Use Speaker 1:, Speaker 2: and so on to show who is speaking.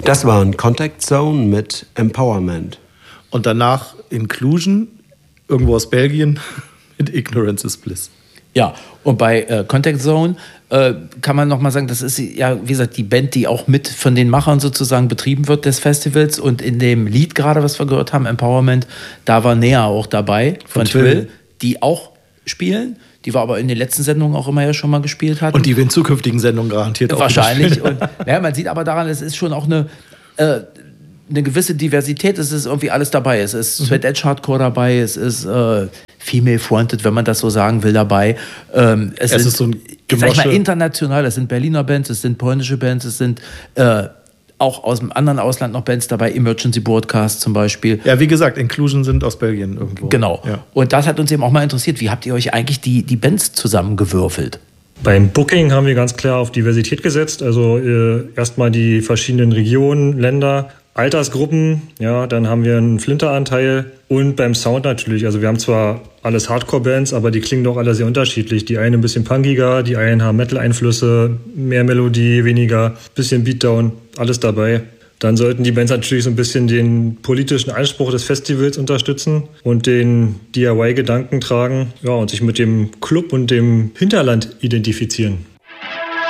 Speaker 1: Das waren Contact Zone mit Empowerment.
Speaker 2: Und danach Inclusion, irgendwo aus Belgien, mit Ignorance is Bliss.
Speaker 3: Ja, und bei Contact Zone kann man nochmal sagen, das ist ja, wie gesagt, die Band, die auch mit von den Machern sozusagen betrieben wird des Festivals. Und in dem Lied gerade, was wir gehört haben, Empowerment, da war Nea auch dabei, von Twill, die auch spielen, die wir aber in den letzten Sendungen auch immer ja schon mal gespielt hatten.
Speaker 2: Und die wir in zukünftigen Sendungen garantiert auch
Speaker 3: wahrscheinlich. Und man sieht aber daran, es ist schon auch eine gewisse Diversität, es ist irgendwie alles dabei. Es ist Straight Edge Hardcore dabei, es ist Female Fronted, wenn man das so sagen will, dabei. Es ist so ein Gemosche. Sag ich mal, international, es sind Berliner Bands, es sind polnische Bands, es sind auch aus dem anderen Ausland noch Bands dabei, Emergency Broadcast zum Beispiel.
Speaker 2: Ja, wie gesagt, Inclusion sind aus Belgien irgendwo.
Speaker 3: Genau. Ja. Und das hat uns eben auch mal interessiert. Wie habt ihr euch eigentlich die Bands zusammengewürfelt?
Speaker 4: Beim Booking haben wir ganz klar auf Diversität gesetzt. Also erstmal die verschiedenen Regionen, Länder, Altersgruppen, ja, dann haben wir einen Flinteranteil und beim Sound natürlich. Also wir haben zwar alles Hardcore-Bands, aber die klingen doch alle sehr unterschiedlich. Die einen ein bisschen punkiger, die einen haben Metal-Einflüsse, mehr Melodie, weniger, bisschen Beatdown, alles dabei. Dann sollten die Bands natürlich so ein bisschen den politischen Anspruch des Festivals unterstützen und den DIY-Gedanken tragen, ja, und sich mit dem Club und dem Hinterland identifizieren.